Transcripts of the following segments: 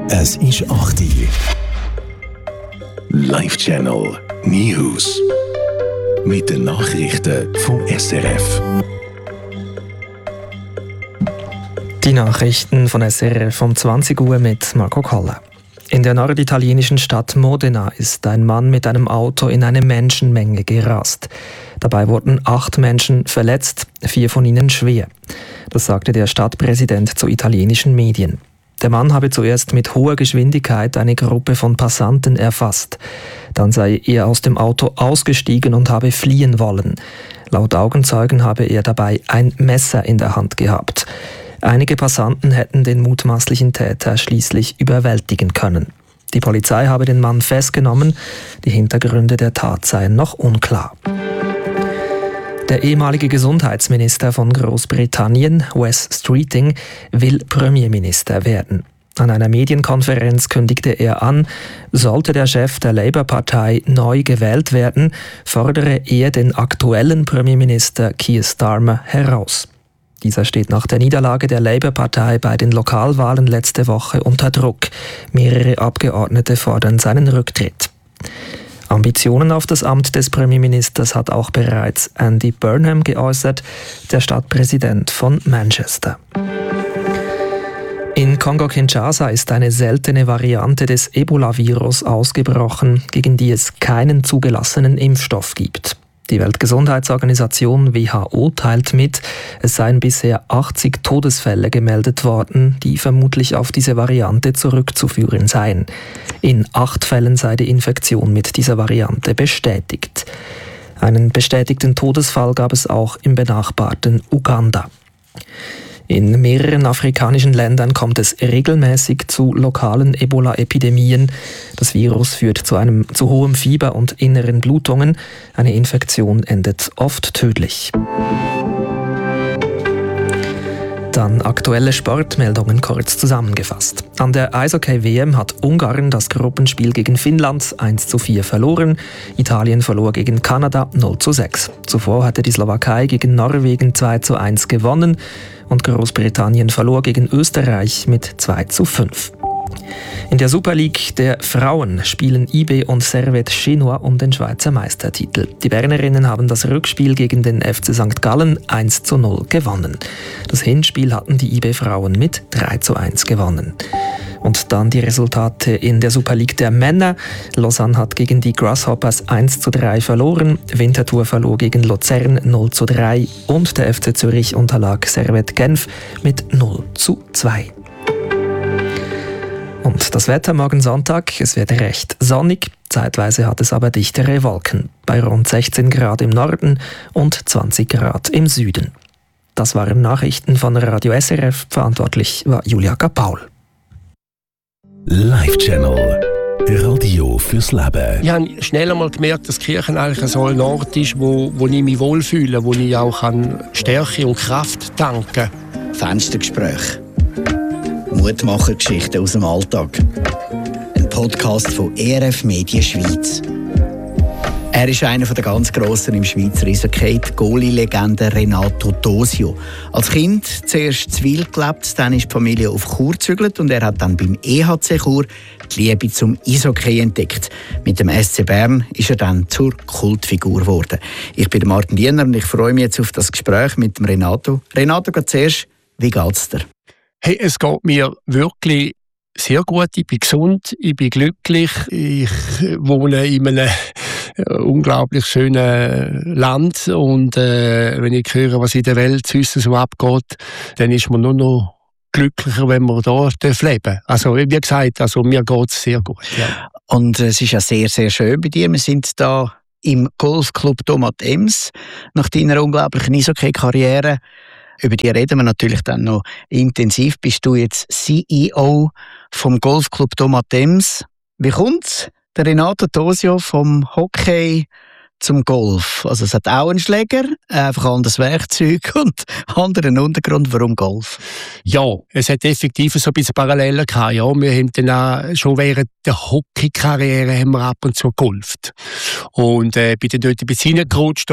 Es ist 8 Uhr. Live-Channel News. Mit den Nachrichten vom SRF. Die Nachrichten von SRF um 20 Uhr mit Marco Koller. In der norditalienischen Stadt Modena ist ein Mann mit einem Auto in eine Menschenmenge gerast. Dabei wurden 8 Menschen verletzt, 4 von ihnen schwer. Das sagte der Stadtpräsident zu italienischen Medien. Der Mann habe zuerst mit hoher Geschwindigkeit eine Gruppe von Passanten erfasst. Dann sei er aus dem Auto ausgestiegen und habe fliehen wollen. Laut Augenzeugen habe er dabei ein Messer in der Hand gehabt. Einige Passanten hätten den mutmaßlichen Täter schließlich überwältigen können. Die Polizei habe den Mann festgenommen. Die Hintergründe der Tat seien noch unklar. Der ehemalige Gesundheitsminister von Großbritannien, Wes Streeting, will Premierminister werden. An einer Medienkonferenz kündigte er an, sollte der Chef der Labour-Partei neu gewählt werden, fordere er den aktuellen Premierminister Keir Starmer heraus. Dieser steht nach der Niederlage der Labour-Partei bei den Lokalwahlen letzte Woche unter Druck. Mehrere Abgeordnete fordern seinen Rücktritt. Ambitionen auf das Amt des Premierministers hat auch bereits Andy Burnham geäußert, der Stadtpräsident von Manchester. In Kongo-Kinshasa ist eine seltene Variante des Ebola-Virus ausgebrochen, gegen die es keinen zugelassenen Impfstoff gibt. Die Weltgesundheitsorganisation WHO teilt mit, es seien bisher 80 Todesfälle gemeldet worden, die vermutlich auf diese Variante zurückzuführen seien. In 8 Fällen sei die Infektion mit dieser Variante bestätigt. Einen bestätigten Todesfall gab es auch im benachbarten Uganda. In mehreren afrikanischen Ländern kommt es regelmäßig zu lokalen Ebola-Epidemien. Das Virus führt zu hohem Fieber und inneren Blutungen. Eine Infektion endet oft tödlich. Dann aktuelle Sportmeldungen kurz zusammengefasst. An der Eishockey-WM hat Ungarn das Gruppenspiel gegen Finnland 1:4 verloren. Italien verlor gegen Kanada 0:6. Zuvor hatte die Slowakei gegen Norwegen 2:1 gewonnen und Großbritannien verlor gegen Österreich mit 2:5. In der Super League der Frauen spielen IB und Servette Genua um den Schweizer Meistertitel. Die Bernerinnen haben das Rückspiel gegen den FC St. Gallen 1:0 gewonnen. Das Hinspiel hatten die IB-Frauen mit 3:1 gewonnen. Und dann die Resultate in der Super League der Männer. Lausanne hat gegen die Grasshoppers 1:3 verloren, Winterthur verlor gegen Luzern 0:3 und der FC Zürich unterlag Servette Genf mit 0:2. Und das Wetter morgen Sonntag, es wird recht sonnig, zeitweise hat es aber dichtere Wolken, bei rund 16 Grad im Norden und 20 Grad im Süden. Das waren Nachrichten von Radio SRF, verantwortlich war Julia Kapaul. Live-Channel Radio fürs Leben. Ich habe schnell einmal gemerkt, dass die Kirche eigentlich so ein Ort ist, wo ich mich wohlfühle, wo ich auch Stärke und Kraft tanken kann. Fenstergespräch. Mutmachergeschichten aus dem Alltag. Ein Podcast von ERF Medien Schweiz. Er ist einer der ganz Grossen im Schweizer Eishockey, die Goalie-Legende Renato Tosio. Als Kind zuerst in Wil gelebt, dann ist die Familie auf Chur gezügelt und er hat dann beim EHC Chur die Liebe zum Eishockey entdeckt. Mit dem SC Bern ist er dann zur Kultfigur geworden. Ich bin Martin Diener und ich freue mich jetzt auf das Gespräch mit dem Renato. Renato, zuerst, wie geht's dir? Hey, es geht mir wirklich sehr gut. Ich bin gesund, ich bin glücklich. Ich wohne in einem unglaublich schönen Land. Und wenn ich höre, was in der Welt sonst so abgeht, dann ist man nur noch glücklicher, wenn man hier leben darf. Also, wie gesagt, mir geht es sehr gut. Ja. Und es ist ja sehr, sehr schön bei dir. Wir sind da im Golfclub Domat Ems. Nach deiner unglaublichen Eishockey-Karriere, über die reden wir natürlich dann noch intensiv, bist du jetzt CEO vom Golfclub Domat Ems. Wie kommt's? Der Renato Tosio vom Hockey zum Golf? Also es hat auch einen Schläger, einfach anderes Werkzeug und anderen Untergrund. Warum Golf? Ja, es hat effektiv so ein bisschen Parallelen gehabt. Ja, wir haben dann auch, schon während der Hockey-Karriere haben wir ab und zu golft. Und bin dann dort ein bisschen reingerutscht,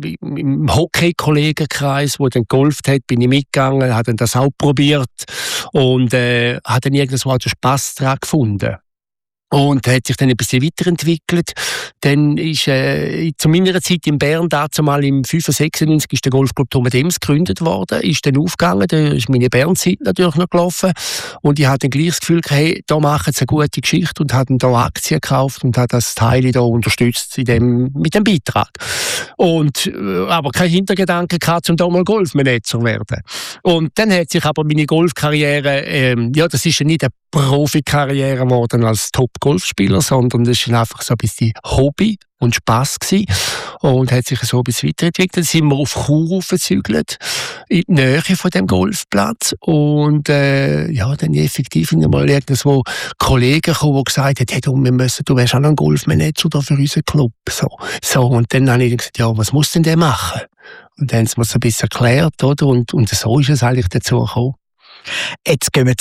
im Hockey-Kollegenkreis, wo dann golft hat, bin ich mitgegangen, habe dann das auch probiert und habe dann irgendwo auch den Spass daran gefunden. Und hat sich dann ein bisschen weiterentwickelt. Dann ist zu meiner Zeit in Bern, dazu mal im 95, ist der Golfclub Thomas Dems gegründet worden, ist dann aufgegangen, da ist meine Bernzeit natürlich noch gelaufen und ich hatte dann gleich das Gefühl, hey, da machen sie eine gute Geschichte und habe dann da Aktien gekauft und habe das Teil da unterstützt mit dem Beitrag. Und aber kein Hintergedanke gehabt, um da mal Golfmanager zu werden. Und dann hat sich aber meine Golfkarriere, das ist ja nicht eine Profikarriere geworden als Top-Golfspieler, sondern das war einfach so ein bisschen Hobby und Spass gewesen. Und hat sich so ein bisschen weiterentwickelt. Dann sind wir auf Chur aufgezügelt, in die Nähe von dem Golfplatz. Und dann effektiv mal irgendwo Kollegen gekommen, die gesagt haben, hey, du wärst auch noch ein Golfmanager da für unseren Club. So. Und dann habe ich gesagt, ja, was muss denn der machen? Und dann haben sie mir so ein bisschen erklärt, oder? Und so ist es eigentlich dazu gekommen. Jetzt gehen wir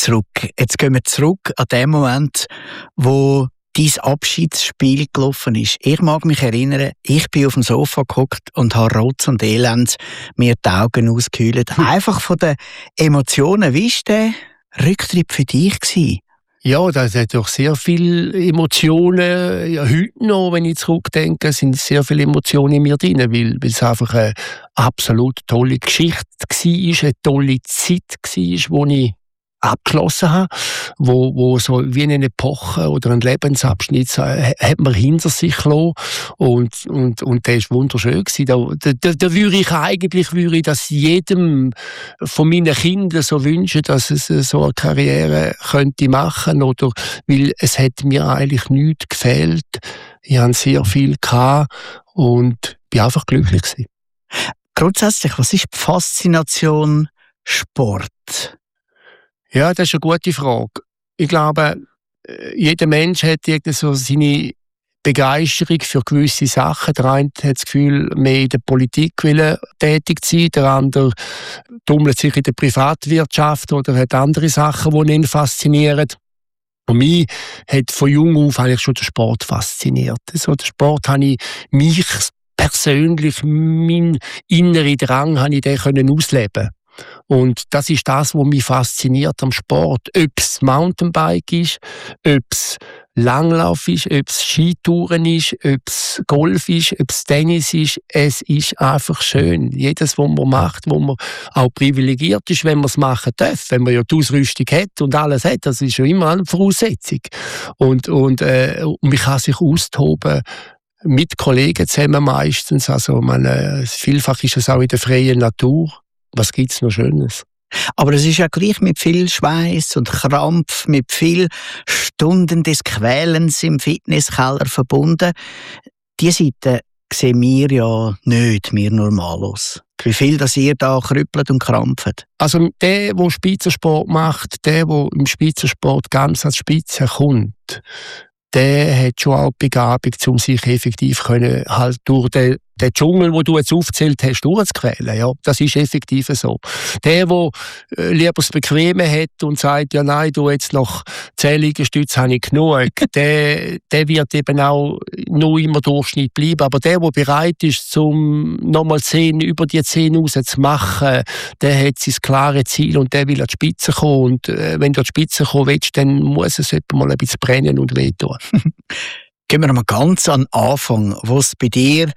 zurück an den Moment, wo dein Abschiedsspiel gelaufen ist. Ich mag mich erinnern, ich bin auf dem Sofa gehockt und habe Rotz und Elend mir die Augen ausgekühlt. Einfach von den Emotionen. Wie war der Rücktritt für dich gewesen? Ja, das hat doch sehr viele Emotionen. Ja, heute noch, wenn ich zurückdenke, sind sehr viele Emotionen in mir drin, weil es einfach eine absolut tolle Geschichte war, eine tolle Zeit war, die ich abgeschlossen habe, wo so wie eine Epoche oder ein Lebensabschnitt hat man hinter sich gelassen und der ist wunderschön gewesen. Da würde ich das jedem von meinen Kindern so wünschen, dass es so eine Karriere könnte machen, oder weil es hat mir eigentlich nichts gefehlt. Ich hatte sehr viel gehabt und bin einfach glücklich gewesen. Grundsätzlich, was ist die Faszination Sport? Ja, das ist eine gute Frage. Ich glaube, jeder Mensch hat irgendwie so seine Begeisterung für gewisse Sachen. Der eine hat das Gefühl, mehr in der Politik tätig zu sein, der andere tummelt sich in der Privatwirtschaft oder hat andere Sachen, die ihn faszinieren. Und mich hat von jung auf eigentlich schon der Sport fasziniert. Also der Sport habe ich mich persönlich, meinen inneren Drang, habe ich den ausleben. Und das ist das, was mich fasziniert am Sport. Ob es Mountainbike ist, ob es Langlauf ist, ob es Skitouren ist, ob es Golf ist, ob es Tennis ist. Es ist einfach schön. Jedes, was man macht, wo man auch privilegiert ist, wenn man es machen darf. Wenn man ja die Ausrüstung hat und alles hat, das ist ja immer eine Voraussetzung. Und man kann sich austoben mit Kollegen zusammen meistens. Also vielfach ist es auch in der freien Natur. Was gibt's noch Schönes? Aber es ist ja gleich mit viel Schweiß und Krampf, mit viel Stunden des Quälens im Fitnesskeller verbunden. Diese Seite sehen wir ja nicht, wir Normalos. Wie viel, dass ihr da krüppelt und krampft? Also der Spitzensport macht, der im Spitzensport ganz als Spitze kommt, der hat schon auch die Begabung, um sich effektiv können, halt durch den Dschungel, den du jetzt aufgezählt hast, durchzuquälen. Ja, das ist effektiv so. Der lieber das Bequeme hat und sagt, ja nein, du jetzt noch 10 Liegestütze habe ich genug, der wird eben auch noch immer Durchschnitt bleiben. Aber der bereit ist, nochmal 10 über die 10 raus zu machen, der hat sein klares Ziel und der will an die Spitze kommen. Und wenn du an die Spitze kommen willst, dann muss es etwa mal ein bisschen brennen und wehtun. Gehen wir mal ganz an den Anfang, wo es bei dir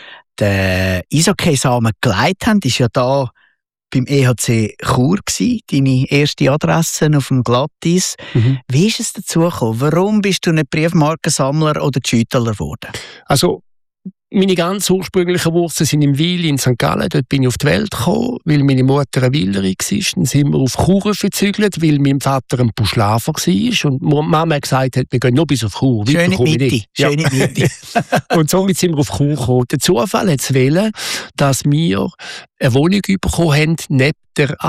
den Eishockey-Samen geleitet haben, ist ja da beim EHC Chur gewesen, deine erste Adresse auf dem Glatteis. Wie ist es dazu gekommen? Warum bist du nicht Briefmarkensammler oder Schüttler geworden? Also, meine ganz ursprünglichen Wurzeln sind im Wil in St. Gallen. Dort bin ich auf die Welt gekommen, weil meine Mutter eine Willerin war. Dann sind wir auf Chur gezügelt, weil mein Vater ein Buschlafer war. Und Mama gesagt hat, wir gehen noch bis auf Chur. Schöne Mitte. Schöne Mitte. Und somit sind wir auf Chur gekommen. Der Zufall hat es wollen, dass wir eine Wohnung bekommen haben, neben der